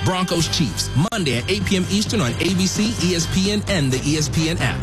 Broncos Chiefs, Monday at 8 p.m. Eastern on ABC, ESPN, and the ESPN app.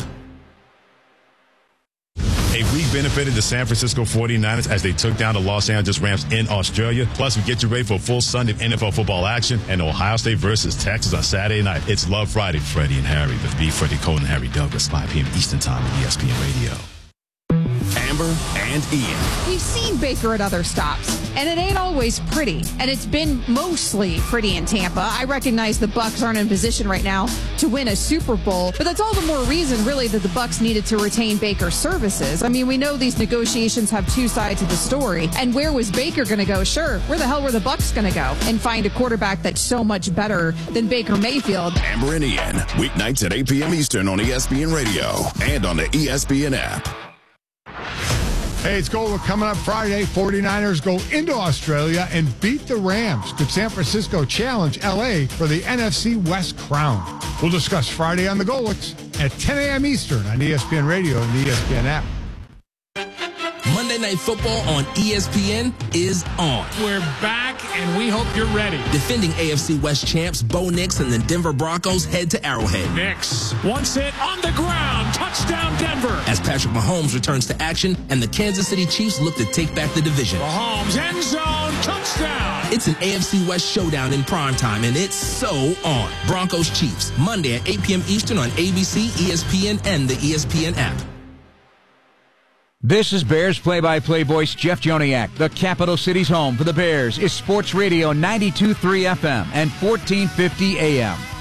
A week benefited the San Francisco 49ers as they took down the Los Angeles Rams in Australia. Plus, we get you ready for a full Sunday NFL football action and Ohio State versus Texas on Saturday night. It's Love Friday, Freddie and Harry with me, Freddie Cole and Harry Douglas, 5 p.m. Eastern Time on ESPN Radio. Amber and Ian. We've seen Baker at other stops, and it ain't always pretty, and it's been mostly pretty in Tampa. I recognize the Bucs aren't in position right now to win a Super Bowl, but that's all the more reason, really, that the Bucs needed to retain Baker's services. I mean, we know these negotiations have two sides of the story, and where was Baker going to go? Sure, where the hell were the Bucs going to go and find a quarterback that's so much better than Baker Mayfield? Amber and Ian, weeknights at 8 p.m. Eastern on ESPN Radio and on the ESPN app. Hey, it's Gold coming up Friday. 49ers go into Australia and beat the Rams. Could San Francisco challenge L.A. for the NFC West crown? We'll discuss Friday on the Goldwicks at 10 a.m. Eastern on ESPN Radio and the ESPN app. Monday Night Football on ESPN is on. We're back, and we hope you're ready. Defending AFC West champs Bo Nix and the Denver Broncos head to Arrowhead. Nix wants it on the ground. Touchdown, Denver. As Patrick Mahomes returns to action and the Kansas City Chiefs look to take back the division. Mahomes, end zone, touchdown. It's an AFC West showdown in primetime, and it's so on. Broncos Chiefs, Monday at 8 p.m. Eastern on ABC, ESPN, and the ESPN app. This is Bears play-by-play voice Jeff Joniak. The capital city's home for the Bears is Sports Radio 92.3 FM and 1450 AM.